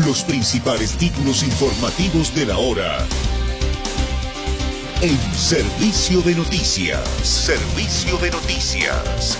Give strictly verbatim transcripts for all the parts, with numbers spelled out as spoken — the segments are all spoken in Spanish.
Los principales títulos informativos de la hora. En Servicio de Noticias. Servicio de Noticias.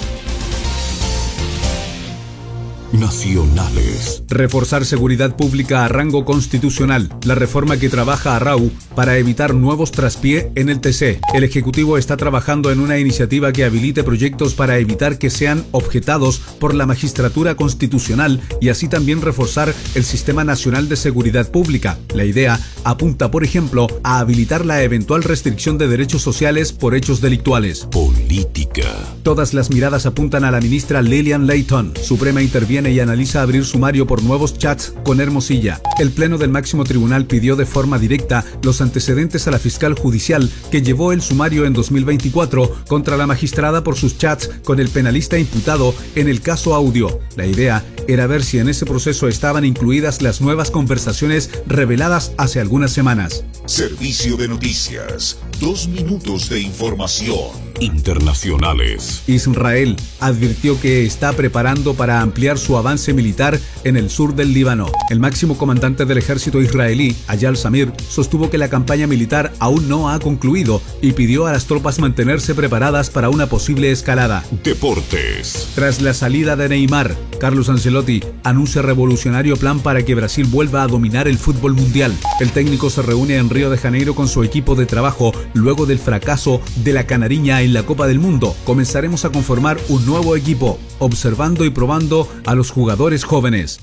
Nacionales. Reforzar seguridad pública a rango constitucional. La reforma que trabaja Arrau para evitar nuevos traspié en el T C. El Ejecutivo está trabajando en una iniciativa que habilite proyectos para evitar que sean objetados por la Magistratura Constitucional y así también reforzar el Sistema Nacional de Seguridad Pública. La idea apunta, por ejemplo, a habilitar la eventual restricción de derechos sociales por hechos delictuales. Política. Todas las miradas apuntan a la ministra Lillian Layton. Suprema interviene y analiza abrir sumario por nuevos chats con Hermosilla. El Pleno del Máximo Tribunal pidió de forma directa los antecedentes a la fiscal judicial que llevó el sumario en dos mil veinticuatro contra la magistrada por sus chats con el penalista imputado en el caso Audio. La idea era ver si en ese proceso estaban incluidas las nuevas conversaciones reveladas hace algunas semanas. Servicio de Noticias. Dos minutos de información. Internacionales. Israel advirtió que está preparando para ampliar su avance militar en el sur del Líbano. El máximo comandante del ejército israelí, Ayal Samir, sostuvo que la campaña militar aún no ha concluido y pidió a las tropas mantenerse preparadas para una posible escalada. Deportes. Tras la salida de Neymar, Carlos Ancelotti anuncia revolucionario plan para que Brasil vuelva a dominar el fútbol mundial. El técnico se reúne en Río de Janeiro con su equipo de trabajo luego del fracaso de la Canariña en la Copa del Mundo. Comenzaremos a conformar un nuevo equipo, observando y probando a los jugadores jóvenes.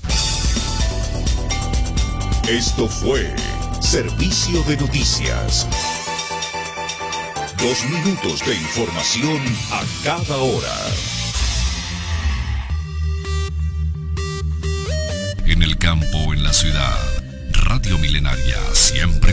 Esto fue Servicio de Noticias. Dos minutos de información a cada hora. En el campo o en la ciudad, Radio Milenaria siempre